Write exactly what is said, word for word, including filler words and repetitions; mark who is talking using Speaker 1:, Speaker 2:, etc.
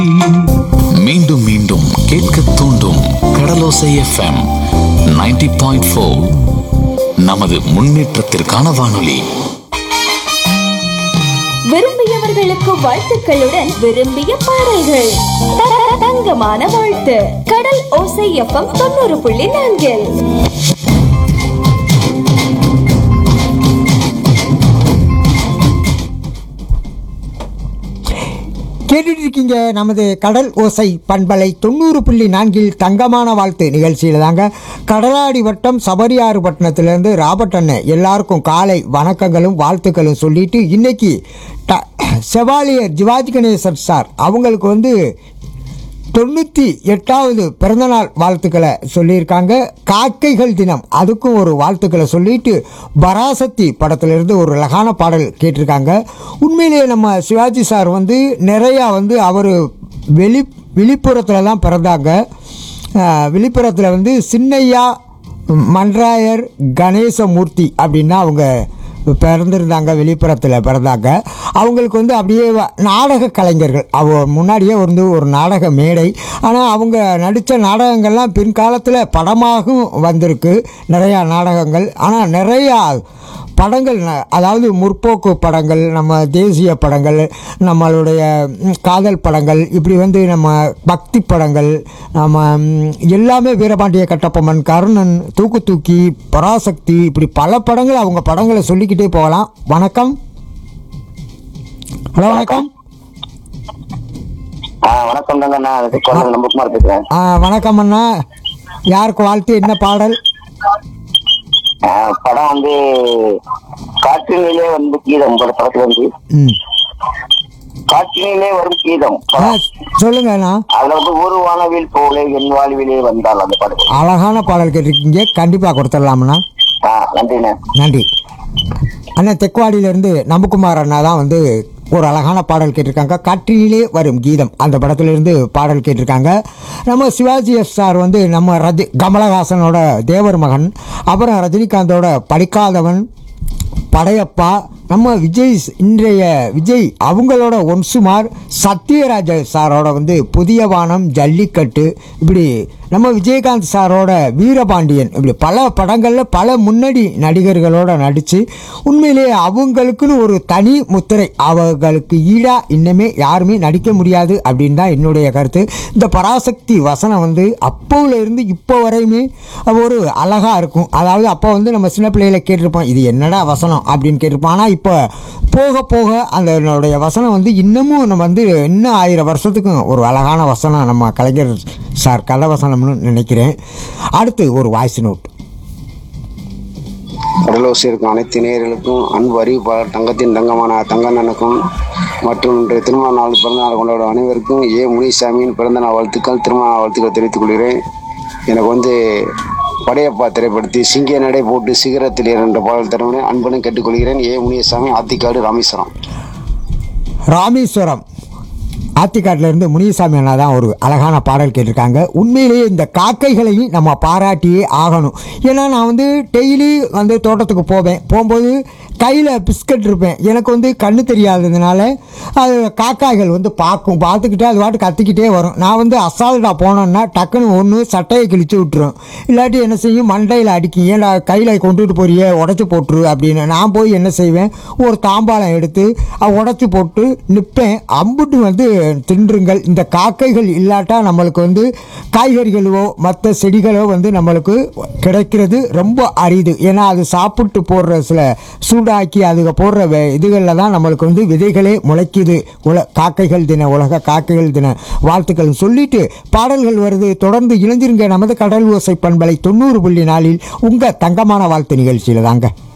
Speaker 1: மீண்டும் மீண்டும் கேட்க தூண்டும் கடலோசை எஃப்எம் நைன்டி பாயிண்ட் ஃபோர். நமது முன்னேற்றத்திற்கான வானொலி.
Speaker 2: விரும்பியவர்களுக்கு வாழ்த்துக்களுடன் விரும்பிய பாடல்கள். த- தங்கமான வாழ்த்து. கடல் ஓசை எஃப்எம் தொண்ணூறு புள்ளி நான்கில்.
Speaker 3: கேட்டுட்டு இருக்கீங்க நமது கடல் ஓசை பண்பலை தொண்ணூறு புள்ளி நான்கில் தங்கமான வாழ்த்து நிகழ்ச்சியில் தாங்க. கடலாடி வட்டம் சபரியாறு பட்டணத்திலேருந்து ராபர்ட் அண்ணன் எல்லாருக்கும் காலை வணக்கங்களும் வாழ்த்துக்களும் சொல்லிட்டு இன்னைக்கு ட செவாலியர் சிவாஜி கணேசன் சார் அவங்களுக்கு வந்து தொண்ணூற்றி எட்டாவது பிறந்தநாள் வாழ்த்துக்களை சொல்லியிருக்காங்க. காக்கைகள் தினம் அதுக்கும் ஒரு வாழ்த்துக்களை சொல்லிட்டு பராசக்தி படத்திலிருந்து ஒரு அழகான பாடல் கேட்டிருக்காங்க. உண்மையிலேயே நம்ம சிவாஜி சார் வந்து நிறையா வந்து அவர் வெளி விழுப்புரத்தில் தான் பிறந்தாங்க. விழுப்புரத்தில் வந்து சின்னையா மன்றாயர் கணேசமூர்த்தி அப்படின்னா அவங்க பிறந்திருந்தாங்க. விழுப்புரத்தில் பிறந்தாங்க. அவங்களுக்கு வந்து அப்படியே நாடக கலைஞர்கள். அவ முன்னாடியே வந்து ஒரு நாடக மேடை. ஆனால் அவங்க நடித்த நாடகங்கள்லாம் பின்காலத்தில் படமாகவும் வந்திருக்கு நிறையா நாடகங்கள். ஆனால் நிறையா படங்கள், அதாவது முற்போக்கு படங்கள், நம்ம தேசிய படங்கள், நம்மளுடைய காதல் படங்கள், இப்படி வந்து நம்ம பக்தி படங்கள், நம்ம எல்லாமே வீரபாண்டிய கட்டபொம்மன், கர்ணன், தூக்கு தூக்கி, பராசக்தி, இப்படி பல படங்கள் அவங்க படங்களை சொல்லிக்கிட்டே போகலாம். வணக்கம். ஹலோ வணக்கம்.
Speaker 4: வணக்கம் தாங்க. நான் நம்பகுமார் பேசுறேன்.
Speaker 3: வணக்கம் அண்ணா. யாருக்கு வாழ்த்து, என்ன பாடல்?
Speaker 4: படம் வந்து காற்றினிலே வந்து கீதம். ஒரு படத்துல வந்து காற்றினிலே வரும் கீதம்
Speaker 3: சொல்லுங்க அண்ணா.
Speaker 4: அதுல வந்து ஒரு வானவில் போல என் வாழ்விலே வந்தால் அந்த படம்.
Speaker 3: அழகான பாடல் கேட்டிருக்கீங்க, கண்டிப்பா கொடுத்துடலாம்ண்ணா.
Speaker 4: நன்றிண்ணா.
Speaker 3: நன்றி அண்ணா. தெக்குவாடியிலிருந்து நம்பகுமார் அண்ணா தான் வந்து ஒரு அழகான பாடல் கேட்டிருக்காங்க. காற்றினிலே வரும் கீதம் அந்த படத்திலிருந்து பாடல் கேட்டிருக்காங்க. நம்ம சிவாஜி எஸ் சார் வந்து நம்ம ரஜி கமலஹாசனோட தேவர் மகன், அப்புறம் ரஜினிகாந்தோட படிக்காதவன், படையப்பா, நம்ம விஜய் இன்றைய விஜய் அவங்களோட ஒன்சுமார், சத்யராஜ சாரோட வந்து புதிய வானம், ஜல்லிக்கட்டு, இப்படி நம்ம விஜயகாந்த் சாரோட வீரபாண்டியன், இப்படி பல படங்களில் பல முன்னணி நடிகர்களோட நடித்து உண்மையிலேயே அவங்களுக்குன்னு ஒரு தனி முத்திரை, அவர்களுக்கு ஈடாக இன்னுமே யாருமே நடிக்க முடியாது அப்படின்னு தான் என்னுடைய கருத்து. இந்த பராசக்தி வசனம் வந்து அப்போவிலேருந்து இப்போ வரையுமே ஒரு அழகாக இருக்கும். அதாவது அப்போ வந்து நம்ம சின்ன பிள்ளைகளை கேட்டிருப்போம், இது என்னடா வசனம் அப்படின்னு கேட்டிருப்போம். ஆனால் இப்போ போக போக அதனுடைய வசனம் வந்து இன்னமும் நம்ம வந்து இன்னும் ஆயிரம் வருஷத்துக்கும் ஒரு அழகான வசனம் நம்ம கலைஞர் சார் கதை வசனம்னு நினைக்கிறேன். அடுத்து ஒரு வாய்ஸ் நோட்.
Speaker 5: கடலோசை இருக்கும் அனைத்து நேயர்களுக்கும் அன்பு அறிவிப்பாளர் தங்கத்தின் தங்கமான தங்கண்ணனுக்கும் மற்றும் இன்றைய திருமண நாள் பிறந்த நாள் கொண்டாடும் அனைவருக்கும் ஏ முனிசாமியின் பிறந்த நாள் வாழ்த்துக்கள், திருமண நாள் வாழ்த்துக்கள் தெரிவித்துக் கொள்கிறேன். எனக்கு வந்து படையப்பா திரைப்படுத்தி சிங்கிய நடை போட்டு சிகரத்தில் என்ற பாடல் தருவனை அன்பனும் கேட்டுக்கொள்கிறேன். ஏ முனியசாமி, ஆத்திக்காடு, ராமேஸ்வரம்.
Speaker 3: ராமேஸ்வரம் ஆத்திக்காட்டிலேருந்து முனியசாமி அண்ணா தான் ஒரு அழகான பாடல் கேட்டிருக்காங்க. உண்மையிலேயே இந்த காக்கைகளையும் நம்ம பாராட்டியே ஆகணும். ஏன்னா நான் வந்து டெய்லி வந்து தோட்டத்துக்கு போவேன். போகும்போது கையில் பிஸ்கட் இருப்பேன். எனக்கு வந்து கண்ணு தெரியாததுனால அது காக்காய்கள் வந்து பார்க்கும், பார்த்துக்கிட்டே அது பாட்டு கத்திக்கிட்டே வரும். நான் வந்து அசால்ட்டாக போனோன்னா டக்குன்னு ஒன்று சட்டையை கிழிச்சு விட்டுரும், இல்லாட்டி என்ன செய்யும் மண்டையில் அடிக்கும், ஏன்னா கையில் கொண்டுட்டு போறியே உடச்சி போட்டுரு அப்படின்னு. நான் போய் என்ன செய்வேன், ஒரு தாம்பாளம் எடுத்து உடச்சி போட்டு நிற்பேன். அம்புட்டு வந்து தின்றுங்கள். இந்த காக்கைகள் இல்லாட்டா நம்மளுக்கு வந்து காய்கறிகளோ மற்ற செடிகளோ வந்து நம்மளுக்கு கிடைக்கிறது ரொம்ப அரிது. ஏன்னா அது சாப்பிட்டு போடுற சில சூடாக்கி அதுக்கு போடுற இதுகளில் தான் நம்மளுக்கு வந்து விதைகளே முளைக்குது. உல காக்கைகள் தின உலக காக்கைகள் தின வாழ்த்துக்கள் சொல்லிட்டு பாடல்கள் வருது. தொடர்ந்து இணைஞ்சிருங்க நமது கடல் ஓசை பண்பலை தொண்ணூறு புள்ளி நாலில் உங்கள் தங்கமான வாழ்த்து நிகழ்ச்சியில் தாங்க.